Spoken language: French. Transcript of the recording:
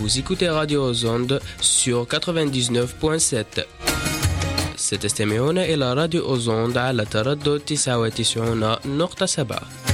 Vous écoutez Radio aux Ondes sur 99.7. ستستمعون إلى راديو أوزوند على تردد 99.7.